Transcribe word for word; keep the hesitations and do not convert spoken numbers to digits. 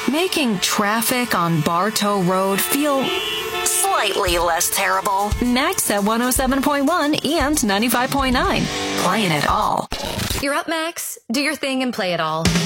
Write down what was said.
making traffic on Bartow Road feel slightly less terrible. Next at one oh seven point one and ninety-five point nine. Playing it all. You're up, Max. Do your thing and play it all.